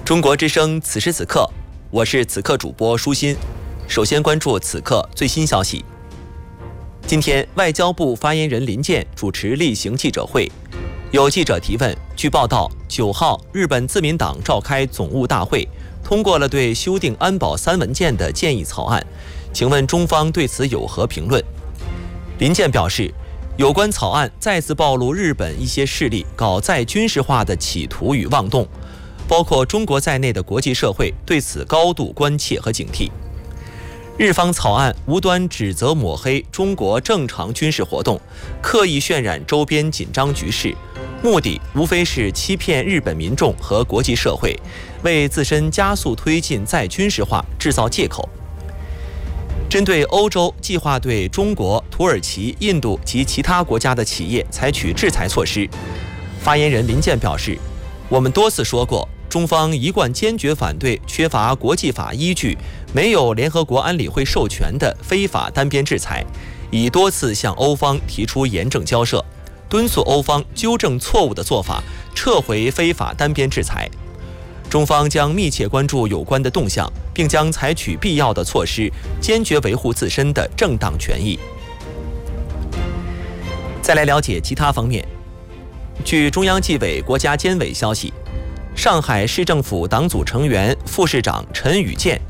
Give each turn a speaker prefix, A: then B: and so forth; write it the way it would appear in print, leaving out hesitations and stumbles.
A: 中国之声此时此刻，我是此刻主播舒心。首先关注此刻最新消息。今天，外交部发言人林健主持例行记者会，有记者提问。据报道，9号日本自民党召开总务大会，通过了对修订安保3文件的建议草案。请问中方对此有何评论？林健表示，有关草案再次暴露日本一些势力搞再军事化的企图与妄动，包括中国在内的国际社会对此高度关切和警惕。日方草案无端指责抹黑中国正常军事活动，刻意渲染周边紧张局势，目的无非是欺骗日本民众和国际社会，为自身加速推进再军事化制造借口。针对欧洲计划对中国、土耳其、印度及其他国家的企业采取制裁措施，发言人林健表示，我们多次说过，中方一贯坚决反对缺乏国际法依据、没有联合国安理会授权的非法单边制裁，已多次向欧方提出严正交涉，敦促欧方纠正错误的做法，撤回非法单边制裁。中方将密切关注有关的动向，并将采取必要的措施，坚决维护自身的正当权益。再来了解其他方面。据中央纪委国家监委消息，上海市政府党组成员、副市长陈宇健